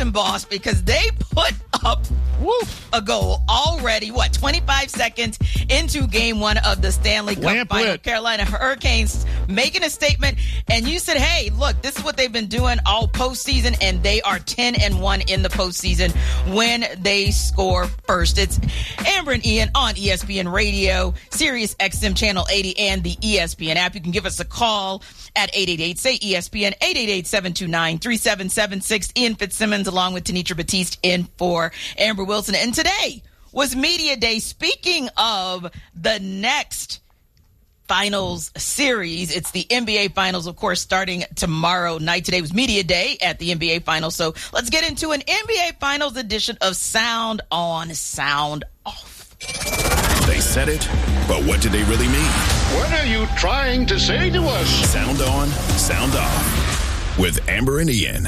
Congratulations, boss, because they put up a goal already, 25 seconds into game one of the Stanley Cup final. Carolina Hurricanes making a statement, and you said, hey, look, this is what they've been doing all postseason, and they are 10-1 in the postseason when they score first. It's Amber and Ian on ESPN Radio, Sirius XM Channel 80, and the ESPN app. You can give us a call at 888-SAY-ESPN, 888-729-3776. Ian Fitzsimmons along with Tenitra Batiste in for Amber Wilson. And today was Media Day. Speaking of the next finals series, it's the NBA Finals, of course, starting tomorrow night. Today was Media Day at the NBA Finals. So let's get into an NBA Finals edition of Sound On, Sound Off. They said it, but what did they really mean? What are you trying to say to us? Sound On, Sound Off with Amber and Ian.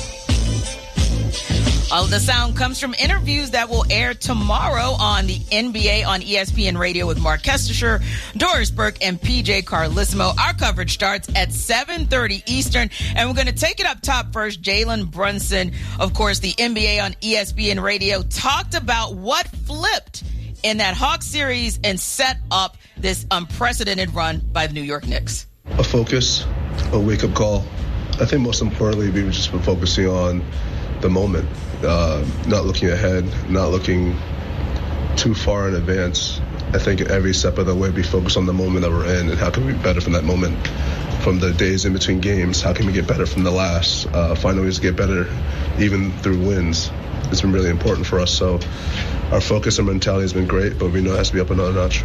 All of the sound comes from interviews that will air tomorrow on the NBA on ESPN Radio with Mark Kestisher, Doris Burke, and PJ Carlissimo. Our coverage starts at 7:30 Eastern, and we're going to take it up top first. Jalen Brunson, of course, the NBA on ESPN Radio, talked about what flipped in that Hawks series and set up this unprecedented run by the New York Knicks. A focus, a wake-up call. I think most importantly, we've just been focusing on the moment, not looking ahead, not looking too far in advance. I think every step of the way we focus on the moment that we're in and how can we be better from that moment, from the days in between games. How can we get better from the last? Find ways to get better even through wins. It's been really important for us. So our focus and mentality has been great, but we know it has to be up another notch.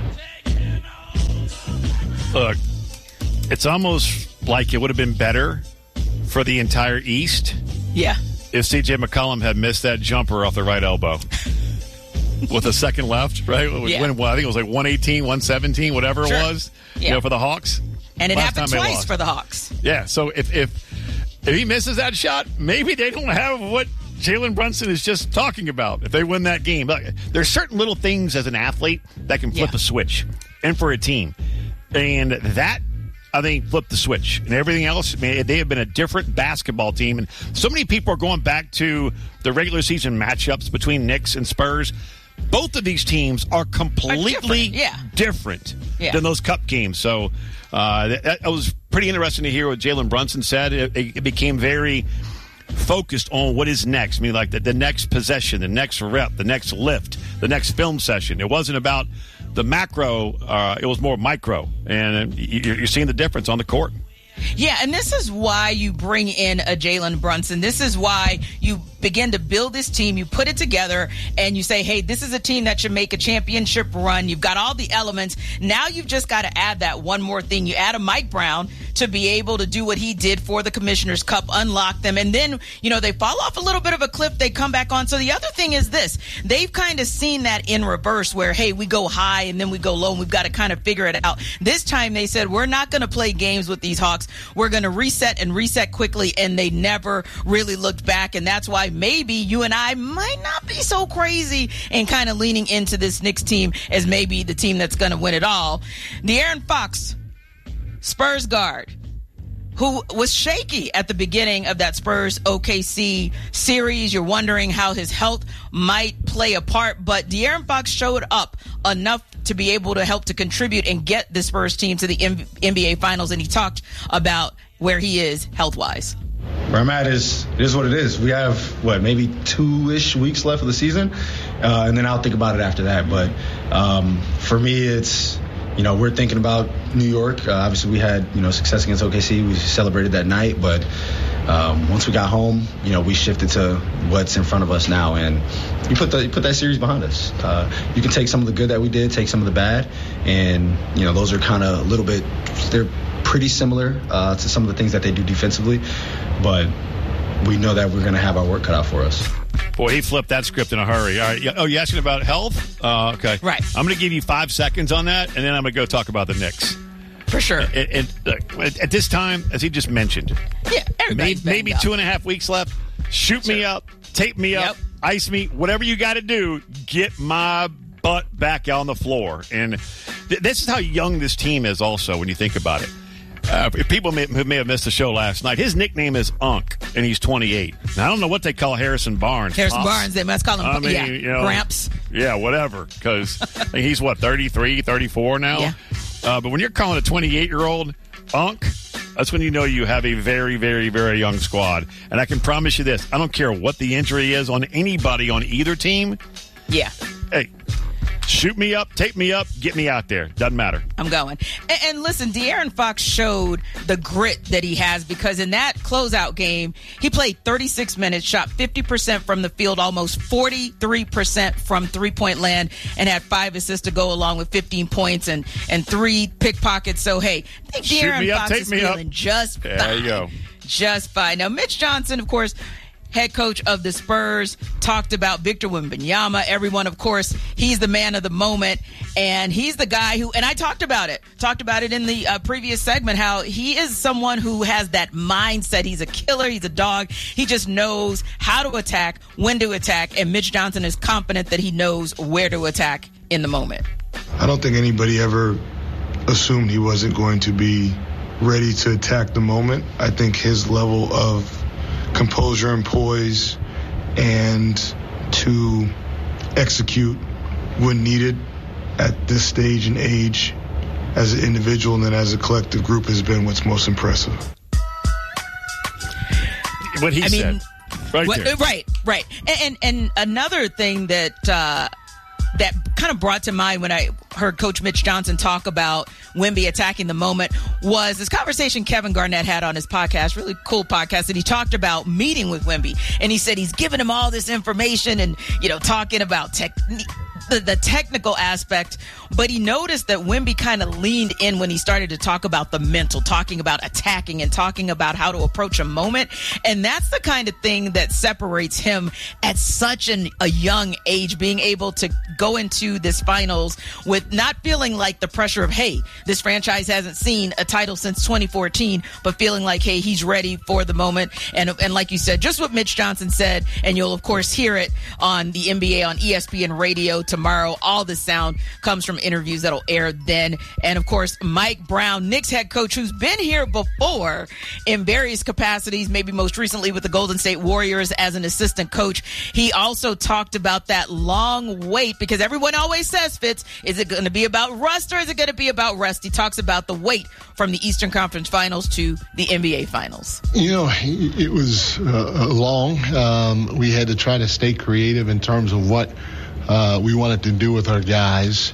Look, it's almost like it would have been better for the entire East. Yeah. If C.J. McCollum had missed that jumper off the right elbow with a second left, right? Yeah. When, I think it was like 118, 117, whatever it was, for the Hawks. And it happened twice for the Hawks. Yeah, so if he misses that shot, maybe they don't have what Jalen Brunson is just talking about if they win that game. There's certain little things as an athlete that can flip a switch, and for a team. And that, I think, flipped the switch. And everything else, man, they have been a different basketball team. And so many people are going back to the regular season matchups between Knicks and Spurs. Both of these teams are completely different than those cup games. So that was pretty interesting to hear what Jalen Brunson said. It became very focused on what is next. I mean, like the next possession, the next rep, the next lift, the next film session. It wasn't about the macro, it was more micro, and you're seeing the difference on the court. Yeah, and this is why you bring in a Jalen Brunson. This is why you begin to build this team. You put it together, and you say, hey, this is a team that should make a championship run. You've got all the elements. Now you've just got to add that one more thing. You add a Mike Brown to be able to do what he did for the Commissioner's Cup, unlock them. And then, they fall off a little bit of a cliff. They come back on. So the other thing is this. They've kind of seen that in reverse where, hey, we go high and then we go low, and we've got to kind of figure it out. This time they said, we're not going to play games with these Hawks. We're going to reset quickly, and they never really looked back. And that's why maybe you and I might not be so crazy and kind of leaning into this Knicks team as maybe the team that's going to win it all. De'Aaron Fox, Spurs guard, who was shaky at the beginning of that Spurs OKC series. You're wondering how his health might play a part, but De'Aaron Fox showed up enough to be able to help to contribute and get the Spurs team to the NBA Finals, and he talked about where he is health-wise. Where I'm at is what it is. We have, maybe 2-ish weeks left of the season, and then I'll think about it after that. But for me, it's, we're thinking about New York. Obviously, we had, success against OKC. We celebrated that night. But once we got home, we shifted to what's in front of us now. And you put that series behind us. You can take some of the good that we did, take some of the bad. And, those are kind of a little bit – they're pretty similar to some of the things that they do defensively. But we know that we're going to have our work cut out for us. Boy, he flipped that script in a hurry. All right. Oh, you asking about health? Okay. Right. I'm going to give you 5 seconds on that, and then I'm going to go talk about the Knicks. For sure. And at this time, as he just mentioned, maybe 2.5 weeks left. Shoot me up, tape me up, ice me, whatever you got to do, get my butt back on the floor. And this is how young this team is also when you think about it. People may have missed the show last night. His nickname is Unk. and he's 28. Now, I don't know what they call Harrison Barnes. Barnes, they must call him Gramps. Yeah, whatever, because he's, 33, 34 now? Yeah. But when you're calling a 28-year-old Unk, that's when you know you have a very, very, very young squad. And I can promise you this, I don't care what the injury is on anybody on either team. Yeah. Hey, shoot me up, take me up, get me out there. Doesn't matter. I'm going. And listen, De'Aaron Fox showed the grit that he has, because in that closeout game, he played 36 minutes, shot 50% from the field, almost 43% from three-point land, and had 5 assists to go along with 15 points and 3 pickpockets. So, hey, I think De'Aaron Fox is feeling just fine. There you go. Just fine. Now, Mitch Johnson, of course, head coach of the Spurs, talked about Victor Wembanyama. Everyone, of course, he's the man of the moment, and he's the guy who, and I talked about it in the previous segment, how he is someone who has that mindset. He's a killer. He's a dog. He just knows how to attack, when to attack, and Mitch Johnson is confident that he knows where to attack in the moment. I don't think anybody ever assumed he wasn't going to be ready to attack the moment. I think his level of composure and poise and to execute when needed at this stage and age as an individual and then as a collective group has been what's most impressive. What he said. Right. And another thing that kind of brought to mind when I heard Coach Mitch Johnson talk about Wemby attacking the moment was this conversation Kevin Garnett had on his podcast, really cool podcast, and he talked about meeting with Wemby, and he said he's giving him all this information and, talking about the technical aspect, but he noticed that Wemby kind of leaned in when he started to talk about the mental, talking about attacking and talking about how to approach a moment. And that's the kind of thing that separates him at such a young age, being able to go into this finals with not feeling like the pressure of, hey, this franchise hasn't seen a title since 2014, but feeling like, hey, he's ready for the moment. And like you said, just what Mitch Johnson said, and you'll, of course, hear it on the NBA on ESPN Radio tomorrow. All the sound comes from interviews that'll air then. And of course, Mike Brown, Knicks head coach, who's been here before in various capacities, maybe most recently with the Golden State Warriors as an assistant coach. He also talked about that long wait, because everyone always says, Fitz, is it going to be about rust or is it going to be about rest? He talks about the wait from the Eastern Conference Finals to the NBA Finals. It was long. We had to try to stay creative in terms of what we wanted to do with our guys.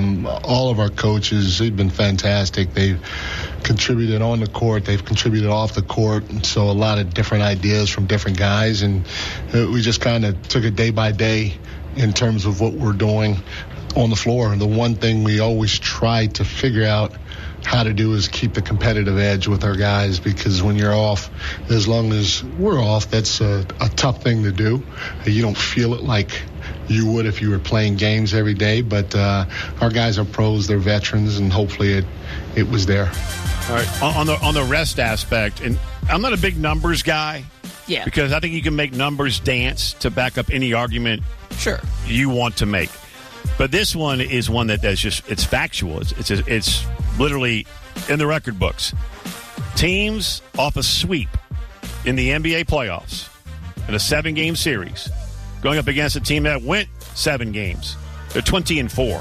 All of our coaches, they've been fantastic. They've contributed on the court. They've contributed off the court. And so a lot of different ideas from different guys. And we just kind of took it day by day in terms of what we're doing on the floor. And the one thing we always try to figure out how to do is keep the competitive edge with our guys, because when you're off, as long as we're off, that's a tough thing to do. You don't feel it like you would if you were playing games every day, but our guys are pros, they're veterans, and hopefully it was there. All right, on the rest aspect, and I'm not a big numbers guy, because I think you can make numbers dance to back up any argument you want to make. But this one is one that's just, it's factual. It's literally in the record books. Teams off a sweep in the NBA playoffs in a 7-game series going up against a team that went 7 games. They're 20-4.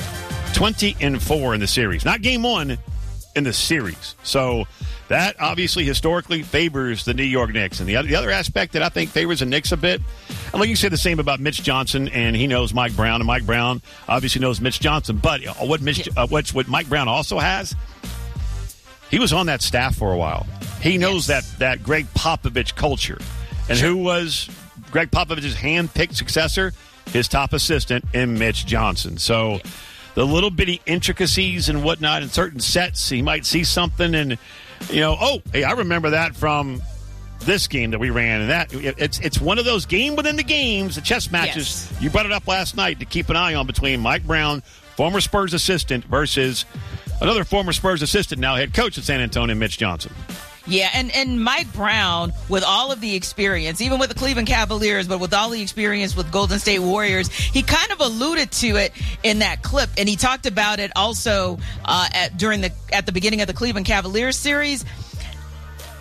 20-4 in the series. Not game one, in the series. So that obviously historically favors the New York Knicks. And the other aspect that I think favors the Knicks a bit, I think you say the same about Mitch Johnson, and he knows Mike Brown, and Mike Brown obviously knows Mitch Johnson. But what Mike Brown also has, he was on that staff for a while. He knows that Greg Popovich culture. And who was Greg Popovich's hand-picked successor? His top assistant in Mitch Johnson. So the little bitty intricacies and whatnot in certain sets, he might see something and, I remember that from this game that we ran. And that it's one of those game within the games, the chess matches. You brought it up last night to keep an eye on between Mike Brown, former Spurs assistant, versus another former Spurs assistant, now head coach at San Antonio, Mitch Johnson. Yeah, and Mike Brown, with all of the experience, even with the Cleveland Cavaliers, but with all the experience with Golden State Warriors, he kind of alluded to it in that clip, and he talked about it also at the beginning of the Cleveland Cavaliers series.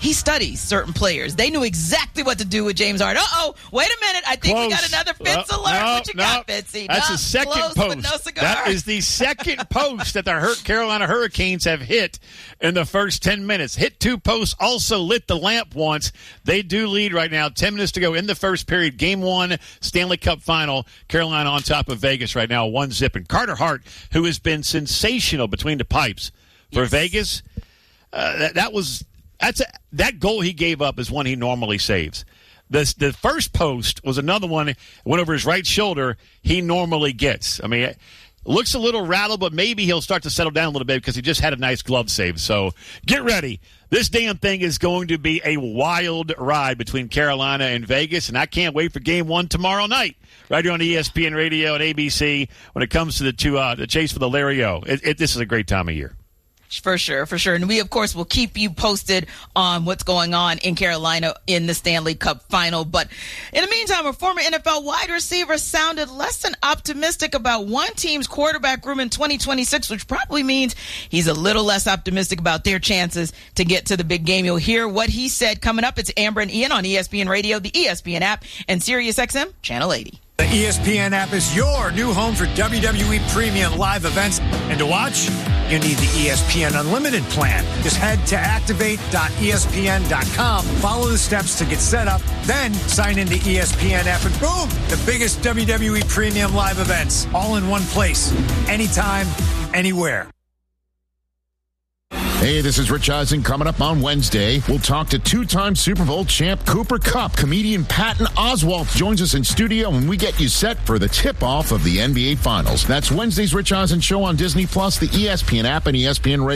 he studies certain players. They knew exactly what to do with James Harden. Wait a minute. I think we got another Fitz alert. What you got, Fitzy? That's the second post. That is the second post that the Carolina Hurricanes have hit in the first 10 minutes. Hit 2 posts, also lit the lamp once. They do lead right now. 10 minutes to go in the first period. Game 1, Stanley Cup final. Carolina on top of Vegas right now, 1-0. And Carter Hart, who has been sensational between the pipes for Vegas, that goal he gave up is one he normally saves. The first post was another one, went over his right shoulder, he normally gets. I mean, it looks a little rattled, but maybe he'll start to settle down a little bit because he just had a nice glove save. So get ready. This damn thing is going to be a wild ride between Carolina and Vegas, and I can't wait for Game 1 tomorrow night right here on ESPN Radio and ABC when it comes to the chase for the Larry O. This is a great time of year. For sure. And we, of course, will keep you posted on what's going on in Carolina in the Stanley Cup final. But in the meantime, a former NFL wide receiver sounded less than optimistic about one team's quarterback room in 2026, which probably means he's a little less optimistic about their chances to get to the big game. You'll hear what he said coming up. It's Amber and Ian on ESPN Radio, the ESPN app, and SiriusXM Channel 80. The ESPN app is your new home for WWE premium live events. And to watch, you need the ESPN Unlimited plan. Just head to activate.espn.com, follow the steps to get set up, then sign into ESPN app, and boom, the biggest WWE premium live events, all in one place, anytime, anywhere. Hey, this is Rich Eisen. Coming up on Wednesday, we'll talk to 2-time Super Bowl champ Cooper Kupp. Comedian Patton Oswalt joins us in studio when we get you set for the tip-off of the NBA Finals. That's Wednesday's Rich Eisen Show on Disney+, the ESPN app, and ESPN Radio.